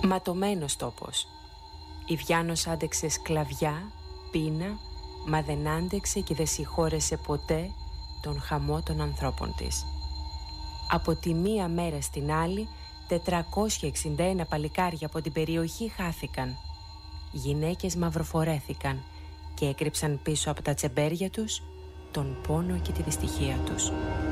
Ματωμένος τόπος. Η Βιάνος άντεξε σκλαβιά, πείνα, μα δεν άντεξε και δεν συγχώρεσε ποτέ τον χαμό των ανθρώπων της. Από τη μία μέρα στην άλλη, 461 παλικάρια από την περιοχή χάθηκαν. Γυναίκες μαυροφορέθηκαν και έκρυψαν πίσω από τα τσεμπέρια τους τον πόνο και τη δυστυχία τους.